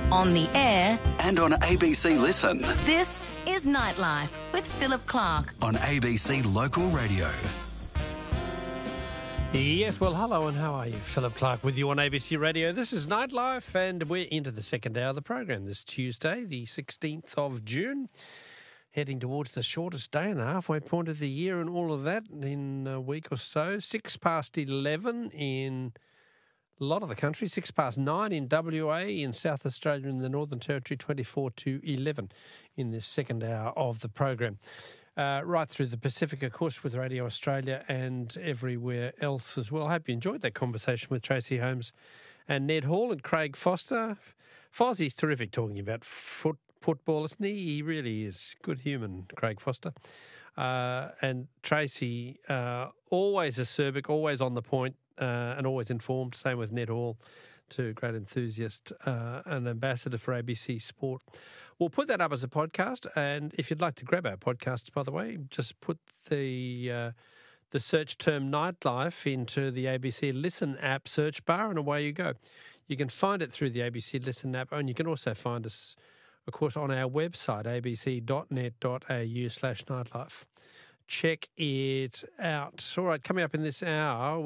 on the air and on ABC Listen. This is Nightlife with Philip Clark on ABC Local Radio. Yes, well, hello and how are you? Philip Clark with you on ABC Radio. This is Nightlife and we're into the second hour of the program this Tuesday, the 16th of June, heading towards the shortest day and the halfway point of the year and all of that in a week or so. 11:06 in a lot of the country, 9:06 in WA, in South Australia and the Northern Territory, 11 in this second hour of the program. Right through the Pacific, of course, with Radio Australia and everywhere else as well. I hope you enjoyed that conversation with Tracy Holmes and Ned Hall and Craig Foster. Fozzie's terrific talking about football, isn't he? He really is. Good human, Craig Foster. And Tracy, always acerbic, always on the point and always informed. Same with Ned Hall, too, great enthusiast and ambassador for ABC Sport. We'll put that up as a podcast, and if you'd like to grab our podcasts, by the way, just put the search term Nightlife into the ABC Listen app search bar, and away you go. You can find it through the ABC Listen app, and you can also find us, of course, on our website, abc.net.au/nightlife. Check it out. All right, coming up in this hour,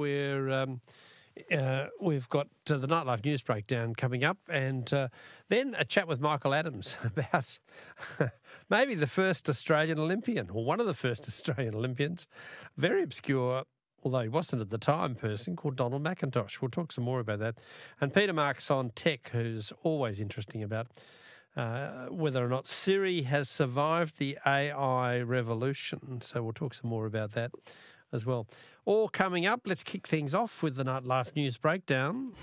we've got the Nightlife News Breakdown coming up, and then a chat with Michael Adams about maybe the first Australian Olympian, or one of the first Australian Olympians, very obscure, although he wasn't at the time, person called Donald McIntosh. We'll talk some more about that. And Peter Marks on tech, who's always interesting about whether or not Siri has survived the AI revolution. So we'll talk some more about that as well. All coming up. Let's kick things off with the Nightlife News Breakdown.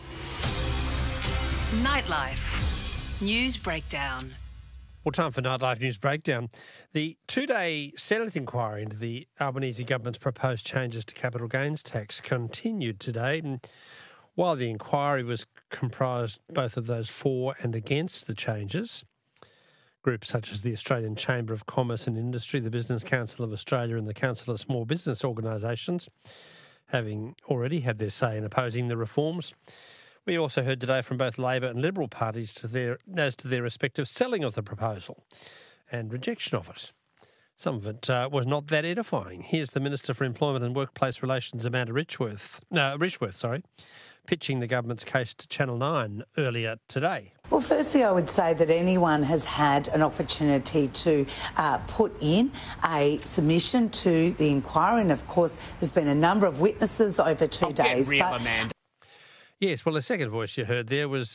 Nightlife News Breakdown. Well, time for Nightlife News Breakdown. The two-day Senate inquiry into the Albanese government's proposed changes to capital gains tax continued today. And while the inquiry was comprised both of those for and against the changes, groups such as the Australian Chamber of Commerce and Industry, the Business Council of Australia and the Council of Small Business Organisations, having already had their say in opposing the reforms. We also heard today from both Labor and Liberal parties as to their respective selling of the proposal and rejection of it. Some of it was not that edifying. Here's the Minister for Employment and Workplace Relations, Amanda Rishworth, pitching the government's case to Channel 9 earlier today. Well, firstly, I would say that anyone has had an opportunity to put in a submission to the inquiry, and of course there's been a number of witnesses over 2 days. Get real, Amanda. Yes, well, the second voice you heard there was,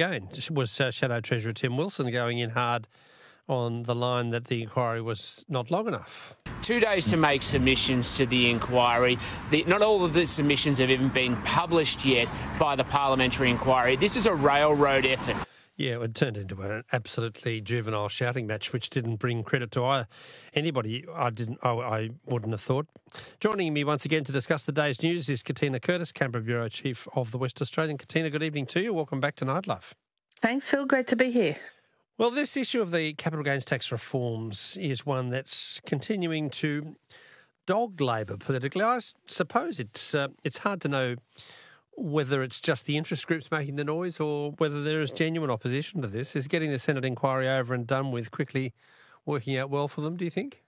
Shadow Treasurer Tim Wilson going in hard on the line that the inquiry was not long enough. 2 days to make submissions to the inquiry. Not all of the submissions have even been published yet by the parliamentary inquiry. This is a railroad effort. Yeah, it turned into an absolutely juvenile shouting match, which didn't bring credit to anybody. I wouldn't have thought. Joining me once again to discuss the day's news is Katina Curtis, Canberra Bureau Chief of the West Australian. Katina, good evening to you. Welcome back to Nightlife. Thanks, Phil. Great to be here. Well, this issue of the capital gains tax reforms is one that's continuing to dog Labor politically. I suppose it's hard to know whether it's just the interest groups making the noise or whether there is genuine opposition to this. Is getting the Senate inquiry over and done with quickly working out well for them, do you think?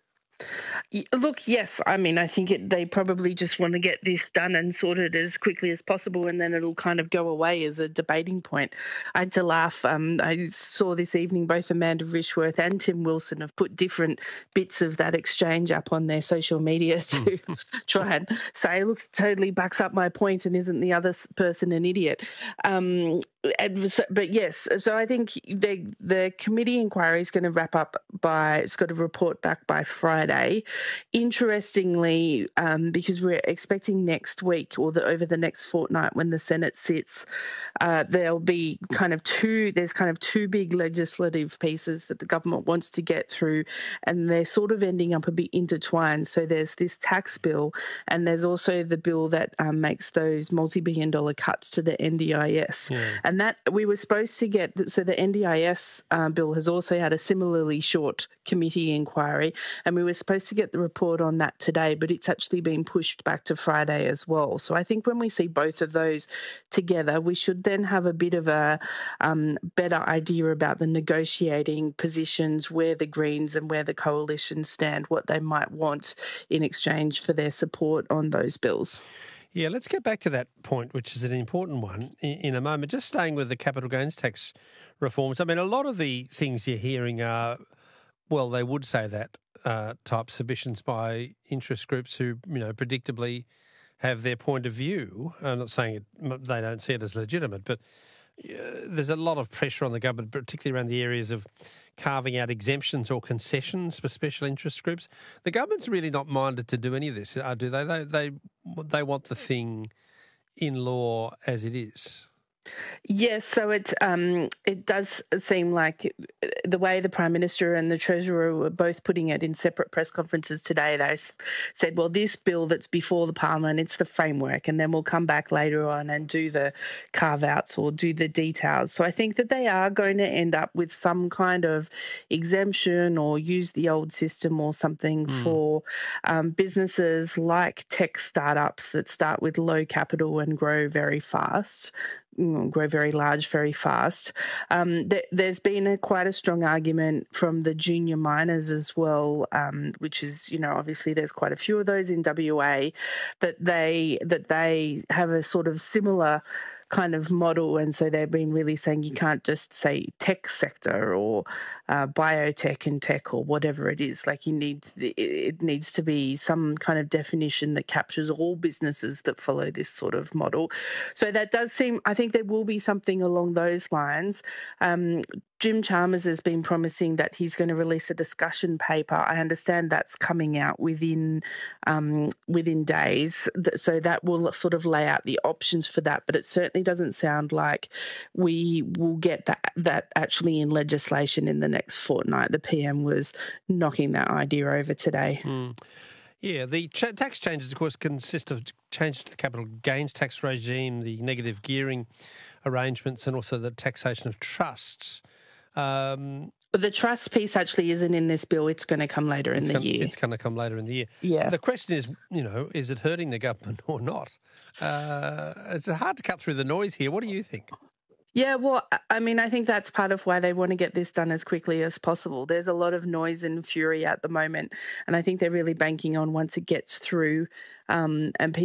Look, yes. I mean, I think they probably just want to get this done and sorted as quickly as possible, and then it'll kind of go away as a debating point. I had to laugh. I saw this evening both Amanda Rishworth and Tim Wilson have put different bits of that exchange up on their social media to try and say, look, totally backs up my point and isn't the other person an idiot. But yes, so I think the committee inquiry is going to wrap up it's got a report back by Friday. Interestingly, because we're expecting next week or over the next fortnight when the Senate sits, there'll be there's two big legislative pieces that the government wants to get through, and they're sort of ending up a bit intertwined. So there's this tax bill, and there's also the bill that makes those multi-billion dollar cuts to the NDIS. Yeah. And that we were supposed to get, so the NDIS bill has also had a similarly short committee inquiry, and we were supposed to get the report on that today, but it's actually been pushed back to Friday as well. So I think when we see both of those together, we should then have a bit of a better idea about the negotiating positions, where the Greens and where the coalition stand, what they might want in exchange for their support on those bills. Yeah, let's get back to that point, which is an important one, in a moment. Just staying with the capital gains tax reforms. I mean, a lot of the things you're hearing are, well, they would say that type submissions by interest groups who, predictably have their point of view. I'm not saying they don't see it as legitimate, but there's a lot of pressure on the government, particularly around the areas of carving out exemptions or concessions for special interest groups. The government's really not minded to do any of this, do they? They want the thing in law as it is. Yes, so it does seem like the way the Prime Minister and the Treasurer were both putting it in separate press conferences today, they said, well, this bill that's before the Parliament, it's the framework, and then we'll come back later on and do the carve-outs or do the details. So I think that they are going to end up with some kind of exemption or use the old system or something for businesses like tech startups that start with low capital and grow very fast. Grow very large very fast. There's been quite a strong argument from the junior miners as well, which is, obviously there's quite a few of those in WA, that they have a sort of similar kind of model, and so they've been really saying you can't just say tech sector or biotech and tech or whatever it is. Like it needs to be some kind of definition that captures all businesses that follow this sort of model. So that does seem, I think there will be something along those lines. Jim Chalmers has been promising that he's going to release a discussion paper. I understand that's coming out within days. So that will sort of lay out the options for that. But it certainly doesn't sound like we will get that actually in legislation in the next fortnight. The PM was knocking that idea over today. Yeah, the tax changes, of course, consist of changes to the capital gains tax regime, the negative gearing arrangements, and also the taxation of trusts. But the trust piece actually isn't in this bill. It's going to come later in the year. It's going to come later in the year. Yeah. The question is, is it hurting the government or not? It's hard to cut through the noise here. What do you think? Yeah, well, I mean, I think that's part of why they want to get this done as quickly as possible. There's a lot of noise and fury at the moment, and I think they're really banking on once it gets through and people